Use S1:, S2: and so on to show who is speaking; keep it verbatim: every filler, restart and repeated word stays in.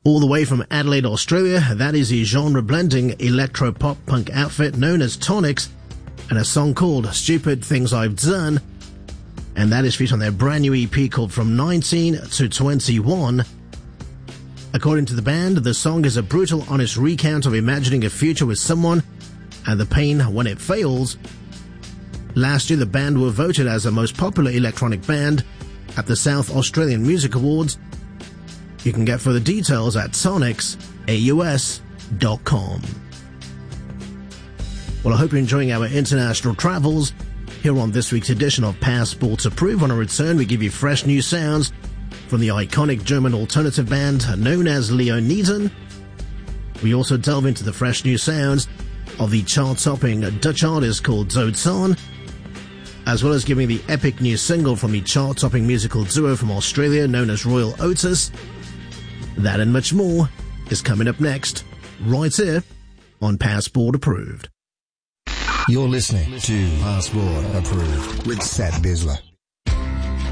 S1: All the way from Adelaide, Australia, that is a genre-blending electro-pop punk outfit known as Tonics, and a song called Stupid Things I've Done, and that is featured on their brand new E P called From nineteen to twenty-one. According to the band, the song is a brutal, honest recount of imagining a future with someone and the pain when it fails. Last year, the band were voted as the most popular electronic band at the South Australian Music Awards. You can get further details at tonics A U S dot com. Well, I hope you're enjoying our international travels. Here on this week's edition of Passport Approved, on a return, we give you fresh new sounds from the iconic German alternative band known as Leoniden. We also delve into the fresh new sounds of the chart-topping Dutch artist called Zozan, as well as giving the epic new single from the chart-topping musical duo from Australia known as Royal Otis. That and much more is coming up next, right here on Passport Approved.
S2: You're listening to Passport Approved with Sat Bisler.